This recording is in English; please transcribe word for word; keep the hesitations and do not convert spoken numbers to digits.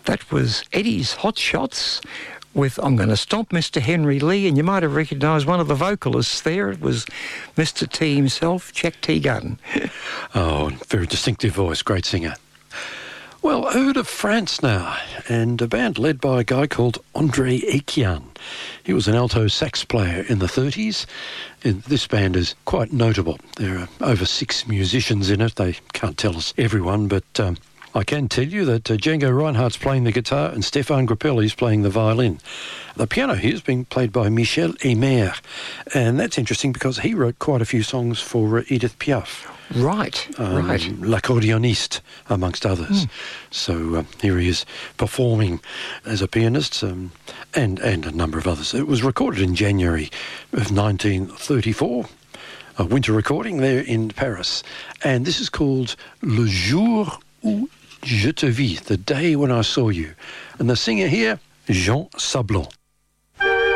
That was Eddie's Hot Shots with I'm Gonna Stomp Mister Henry Lee, and you might have recognised one of the vocalists there. It was Mister T himself, Jack T. Gunn. Oh, very distinctive voice, great singer. Well, over to France now, and a band led by a guy called André Etienne. He was an alto sax player in the thirties, and this band is quite notable. There are over six musicians in it. They can't tell us everyone, but um, I can tell you that uh, Django Reinhardt's playing the guitar and Stéphane Grappelli's playing the violin. The piano here is being played by Michel Aimère, and that's interesting because he wrote quite a few songs for uh, Edith Piaf. Right, um, right. L'accordéoniste, amongst others. Mm. So uh, here he is performing as a pianist um, and, and a number of others. It was recorded in January of nineteen thirty-four, a winter recording there in Paris. And this is called Le Jour où je te vis, the day when I saw you. And the singer here, Jean Sablon.